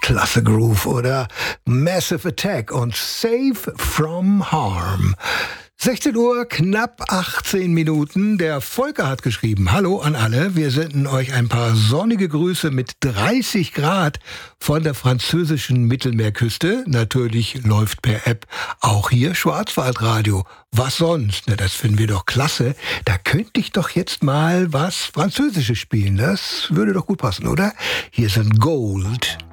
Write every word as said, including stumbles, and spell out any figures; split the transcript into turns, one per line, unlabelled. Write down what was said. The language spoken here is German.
klasse Groove, oder? Massive Attack und Safe from Harm. sechzehn Uhr, knapp achtzehn Minuten. Der Volker hat geschrieben: Hallo an alle, wir senden euch ein paar sonnige Grüße mit dreißig Grad von der französischen Mittelmeerküste. Natürlich läuft per App auch hier Schwarzwaldradio. Was sonst? Na, das finden wir doch klasse. Da könnte ich doch jetzt mal was Französisches spielen. Das würde doch gut passen, oder? Hier sind Gold.